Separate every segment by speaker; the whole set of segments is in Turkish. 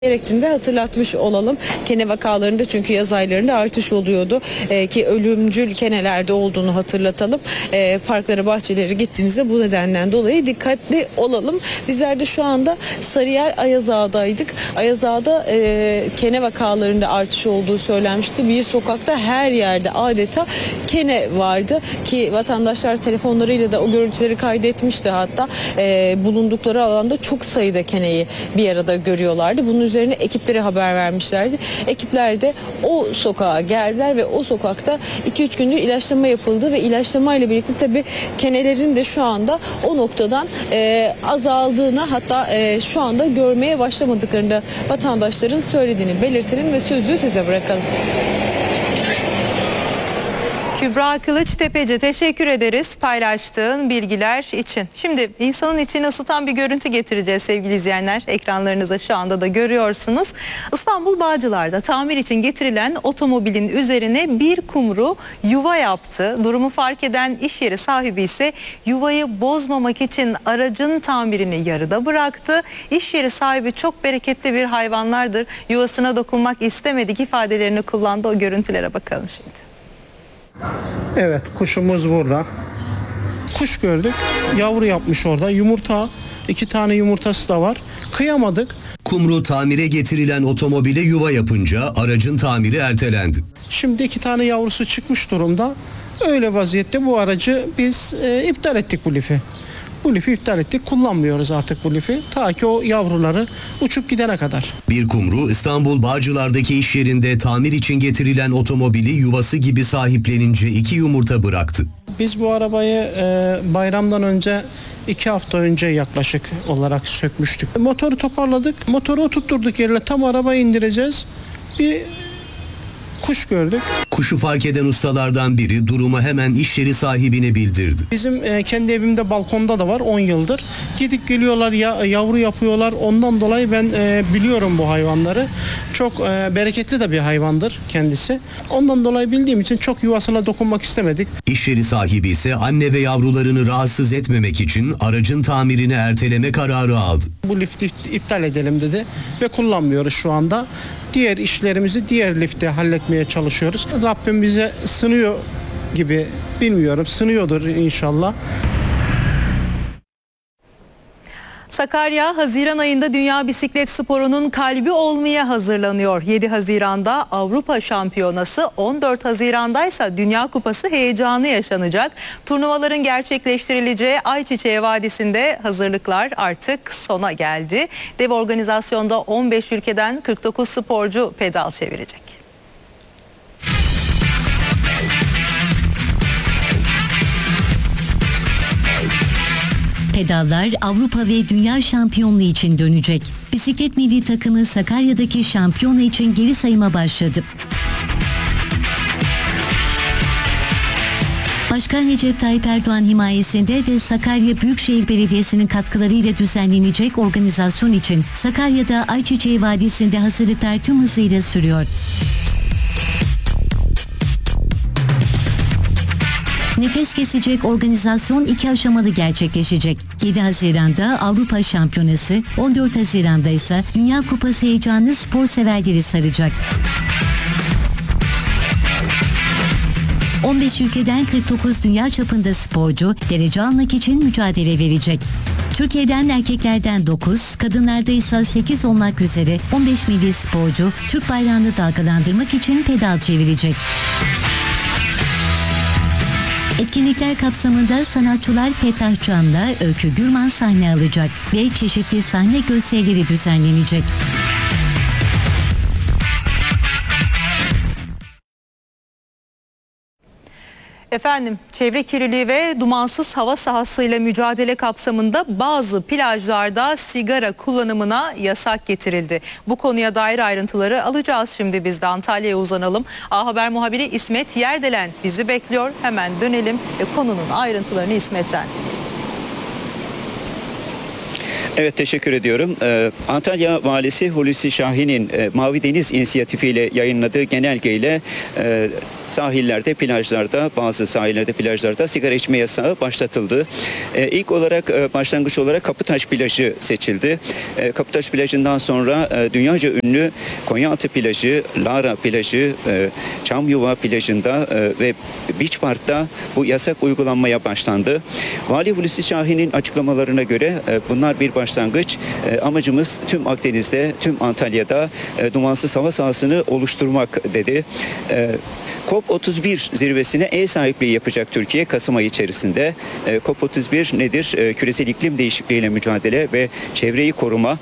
Speaker 1: gerektiğini de hatırlatmış olalım. Kene vakalarında çünkü yaz aylarında artış oluyordu. Ki ölümcül kenelerde olduğunu hatırlatalım. Parklara, bahçelere gittiğimizde bu nedenden dolayı dikkatli olalım. Bizler de şu anda Sarıyer Ayazağa'daydık. Ayazağa'da kene vakalarında artış olduğu söylenmişti. Bir sokakta her yerde adeta kene vardı ki vatandaşlar telefonlarıyla da o görüntüleri kaydetmişti. Hatta bulundukları alanda çok sayıda keneyi bir arada görüyorlardı. Bunun üzerine ekiplere haber vermişlerdi. Ekipler de o sokağa geldiler ve o sokakta 2-3 gündür ilaçlama yapıldı ve ilaçlama ile birlikte tabii kenelerin de şu anda o noktadan azaldığını, hatta şu anda görmeye başlamadıklarını da vatandaşların söylediğini belirtelim ve sözü size bırakalım.
Speaker 2: Kübra Kılıçtepeci, teşekkür ederiz paylaştığın bilgiler için. Şimdi insanın içini ısıtan bir görüntü getireceğiz sevgili izleyenler. Ekranlarınıza şu anda da görüyorsunuz. İstanbul Bağcılar'da tamir için getirilen otomobilin üzerine bir kumru yuva yaptı. Durumu fark eden iş yeri sahibi ise yuvayı bozmamak için aracın tamirini yarıda bıraktı. İş yeri sahibi çok bereketli bir hayvanlardır, yuvasına dokunmak istemedik ifadelerini kullandı. O görüntülere bakalım şimdi.
Speaker 3: Evet, kuşumuz burada. Kuş gördük. Yavru yapmış orada. Yumurta. 2 tane yumurtası da var. Kıyamadık.
Speaker 4: Kumru tamire getirilen otomobile yuva yapınca aracın tamiri ertelendi.
Speaker 3: Şimdi 2 tane yavrusu çıkmış durumda. Öyle vaziyette bu aracı biz iptal ettik, bu lifi. Bu lifi iptal ettik. Kullanmıyoruz artık bu lifi. Ta ki o yavruları uçup gidene kadar.
Speaker 4: Bir kumru İstanbul Bağcılar'daki iş yerinde tamir için getirilen otomobili yuvası gibi sahiplenince 2 yumurta bıraktı.
Speaker 3: Biz bu arabayı bayramdan önce 2 hafta önce yaklaşık olarak sökmüştük. Motoru toparladık. Motoru oturtturduk yerine, tam arabayı indireceğiz. Bir kuş gördük.
Speaker 4: Kuşu fark eden ustalardan biri durumu hemen iş yeri sahibine bildirdi.
Speaker 3: Bizim kendi evimde balkonda da var 10 yıldır. Gidip geliyorlar, yavru yapıyorlar. Ondan dolayı ben biliyorum bu hayvanları. Çok bereketli de bir hayvandır kendisi. Ondan dolayı bildiğim için çok yuvasına dokunmak istemedik.
Speaker 4: İş yeri sahibi ise anne ve yavrularını rahatsız etmemek için aracın tamirini erteleme kararı aldı.
Speaker 3: Bu lifti iptal edelim dedi ve kullanmıyoruz şu anda. Diğer işlerimizi diğer lifte halletmeye çalışıyoruz. Rabbim bize sınıyor gibi, bilmiyorum, sınıyordur inşallah.
Speaker 2: Sakarya, Haziran ayında Dünya Bisiklet Sporu'nun kalbi olmaya hazırlanıyor. 7 Haziran'da Avrupa Şampiyonası, 14 Haziran'da ise Dünya Kupası heyecanı yaşanacak. Turnuvaların gerçekleştirileceği Ayçiçeği Vadisi'nde hazırlıklar artık sona geldi. Dev organizasyonda 15 ülkeden 49 sporcu pedal çevirecek.
Speaker 5: Pedallar Avrupa ve Dünya Şampiyonluğu için dönecek. Bisiklet milli takımı Sakarya'daki şampiyona için geri sayıma başladı. Başkan Recep Tayyip Erdoğan himayesinde ve Sakarya Büyükşehir Belediyesi'nin katkılarıyla düzenlenecek organizasyon için Sakarya'da Ayçiçeği Vadisi'nde hazırlıklar tüm hızıyla sürüyor. Nefes kesecek organizasyon 2 aşamalı gerçekleşecek. 7 Haziran'da Avrupa Şampiyonası, 14 Haziran'da ise Dünya Kupası heyecanı spor severleri saracak. 15 ülkeden 49 dünya çapında sporcu derece almak için mücadele verecek. Türkiye'den erkeklerden 9, kadınlarda ise 8 olmak üzere 15 milli sporcu Türk bayrağını dalgalandırmak için pedal çevirecek. Etkinlikler kapsamında sanatçılar Fettah Can'la Öykü Gürman sahne alacak ve çeşitli sahne gösterileri düzenlenecek.
Speaker 2: Efendim, çevre kirliliği ve dumansız hava sahasıyla mücadele kapsamında bazı plajlarda sigara kullanımına yasak getirildi. Bu konuya dair ayrıntıları alacağız şimdi biz de. Antalya'ya uzanalım. A Haber muhabiri İsmet Yerdelen bizi bekliyor. Hemen dönelim ve konunun ayrıntılarını İsmet'ten.
Speaker 6: Evet, teşekkür ediyorum. Antalya Valisi Hulusi Şahin'in Mavi Deniz inisiyatifiyle yayınladığı genelgeyle sahillerde, plajlarda, bazı sahillerde, plajlarda sigara içme yasağı başlatıldı. İlk olarak başlangıç olarak Kaputaş plajı seçildi. Kaputaş plajından sonra dünyaca ünlü Konyaaltı plajı, Lara plajı, Çamyuva plajında ve Beach Park'ta bu yasak uygulanmaya başlandı. Vali Hulusi Şahin'in açıklamalarına göre bunlar bir başlangıç. Amacımız tüm Akdeniz'de, tüm Antalya'da dumansız hava sahasını oluşturmak dedi. COP31 zirvesine ev sahipliği yapacak Türkiye Kasım ayı içerisinde. COP31 nedir? Küresel iklim değişikliğiyle mücadele ve çevreyi koruma.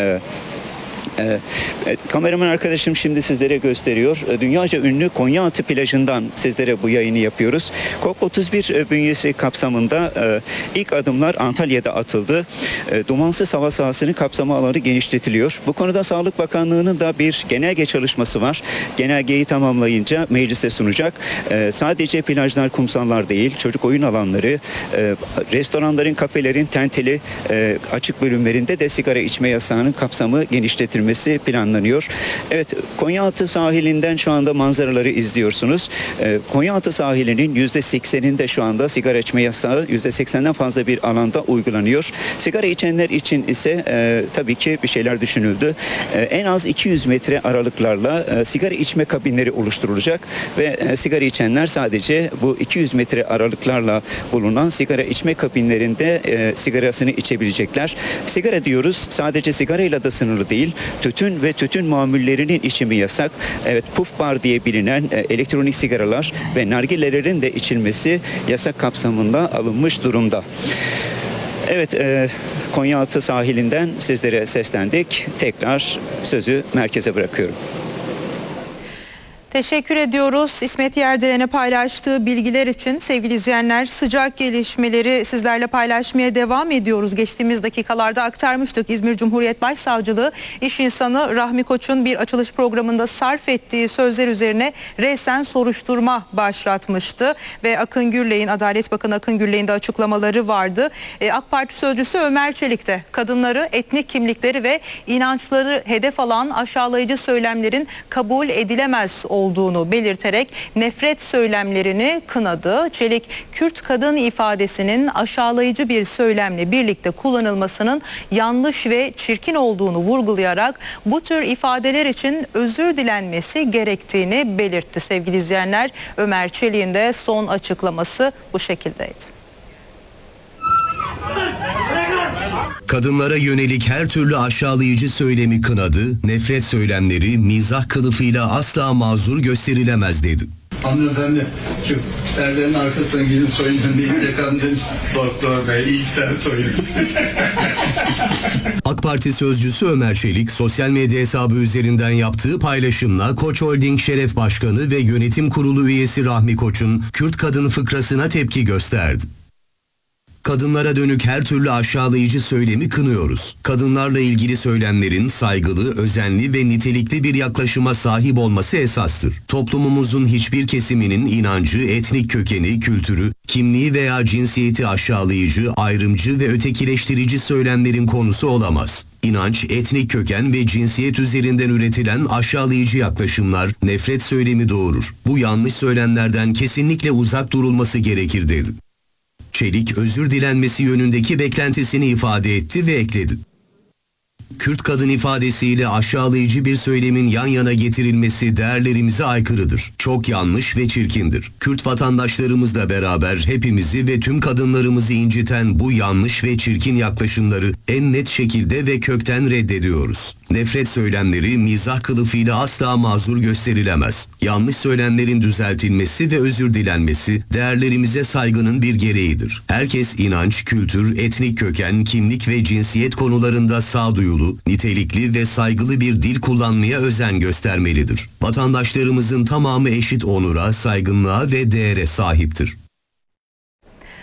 Speaker 6: Evet, kameraman arkadaşım şimdi sizlere gösteriyor. Dünyaca ünlü Konyaaltı plajından sizlere bu yayını yapıyoruz. COP31 bünyesi kapsamında ilk adımlar Antalya'da atıldı. Dumansız hava sahasının kapsama alanı genişletiliyor. Bu konuda Sağlık Bakanlığı'nın da bir genelge çalışması var. Genelgeyi tamamlayınca meclise sunacak. Sadece plajlar, kumsallar değil, çocuk oyun alanları, restoranların, kafelerin tenteli açık bölümlerinde de sigara içme yasağının kapsamı genişletilmesi planlanıyor. Evet, Konyaaltı sahilinden şu anda manzaraları izliyorsunuz. Konyaaltı sahilinin %80'inde şu anda sigara içme yasağı %80'den fazla bir alanda uygulanıyor. Sigara içenler için ise tabii ki bir şeyler düşünüldü. En az 200 metre aralıklarla sigara içme kabinleri oluşturulacak ve sigara içenler sadece bu 200 metre aralıklarla bulunan sigara içme kabinlerinde sigarasını içebilecekler. Sigara diyoruz, sadece sigarayla da sınırlı değil. Tütün ve tütün mamullerinin içimi yasak. Evet, puff bar diye bilinen elektronik sigaralar ve nargilelerin de içilmesi yasak kapsamında alınmış durumda. Evet, Konyaaltı sahilinden sizlere seslendik. Tekrar sözü merkeze bırakıyorum.
Speaker 2: Teşekkür ediyoruz İsmet Yerdelen'e paylaştığı bilgiler için. Sevgili izleyenler, sıcak gelişmeleri sizlerle paylaşmaya devam ediyoruz. Geçtiğimiz dakikalarda aktarmıştık. İzmir Cumhuriyet Başsavcılığı iş insanı Rahmi Koç'un bir açılış programında sarf ettiği sözler üzerine resen soruşturma başlatmıştı. Ve Akın Gürley'in, Adalet Bakanı Akın Gürley'in de açıklamaları vardı. AK Parti sözcüsü Ömer Çelik de kadınları, etnik kimlikleri ve inançları hedef alan aşağılayıcı söylemlerin kabul edilemez olduğunu belirterek nefret söylemlerini kınadı. Çelik, Kürt kadın ifadesinin aşağılayıcı bir söylemle birlikte kullanılmasının yanlış ve çirkin olduğunu vurgulayarak bu tür ifadeler için özür dilenmesi gerektiğini belirtti. Sevgili izleyenler, Ömer Çelik'in de son açıklaması bu şekildeydi.
Speaker 4: Kadınlara yönelik her türlü aşağılayıcı söylemi kınadı, nefret söylemleri mizah kılıfıyla asla mazur gösterilemez dedi.
Speaker 7: Hanımefendi, şu perdenin arkasından gidin soyunun deyince kadın doktor bey ilk sen soyun.
Speaker 4: AK Parti sözcüsü Ömer Çelik sosyal medya hesabı üzerinden yaptığı paylaşımla Koç Holding Şeref Başkanı ve Yönetim Kurulu üyesi Rahmi Koç'un Kürt kadın fıkrasına tepki gösterdi. Kadınlara dönük her türlü aşağılayıcı söylemi kınıyoruz. Kadınlarla ilgili söylemlerin saygılı, özenli ve nitelikli bir yaklaşıma sahip olması esastır. Toplumumuzun hiçbir kesiminin inancı, etnik kökeni, kültürü, kimliği veya cinsiyeti aşağılayıcı, ayrımcı ve ötekileştirici söylemlerin konusu olamaz. İnanç, etnik köken ve cinsiyet üzerinden üretilen aşağılayıcı yaklaşımlar nefret söylemi doğurur. Bu yanlış söylemlerden kesinlikle uzak durulması gerekir dedi. Çelik özür dilenmesi yönündeki beklentisini ifade etti ve ekledi. Kürt kadın ifadesiyle aşağılayıcı bir söylemin yan yana getirilmesi değerlerimize aykırıdır. Çok yanlış ve çirkindir. Kürt vatandaşlarımızla beraber hepimizi ve tüm kadınlarımızı inciten bu yanlış ve çirkin yaklaşımları en net şekilde ve kökten reddediyoruz. Nefret söylemleri mizah kılıfıyla asla mazur gösterilemez. Yanlış söylemlerin düzeltilmesi ve özür dilenmesi değerlerimize saygının bir gereğidir. Herkes inanç, kültür, etnik köken, kimlik ve cinsiyet konularında sağduyulu, nitelikli ve saygılı bir dil kullanmaya özen göstermelidir. Vatandaşlarımızın tamamı eşit onura, saygınlığa ve değere sahiptir.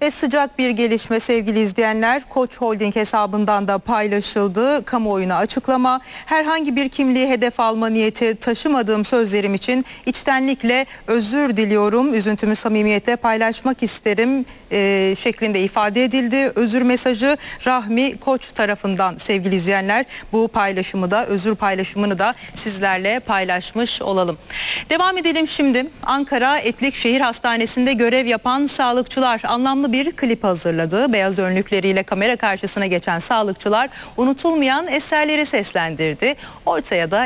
Speaker 2: Ve sıcak bir gelişme sevgili izleyenler, Koç Holding hesabından da paylaşıldı. Kamuoyuna açıklama: herhangi bir kimliği hedef alma niyeti taşımadığım sözlerim için içtenlikle özür diliyorum. Üzüntümü samimiyetle paylaşmak isterim şeklinde ifade edildi. Özür mesajı Rahmi Koç tarafından sevgili izleyenler. Bu paylaşımı da, özür paylaşımını da sizlerle paylaşmış olalım. Devam edelim şimdi. Ankara Etlikşehir Hastanesi'nde görev yapan sağlıkçılar anlamlı bir klip hazırladı. Beyaz önlükleriyle kamera karşısına geçen sağlıkçılar unutulmayan eserleri seslendirdi. Ortaya da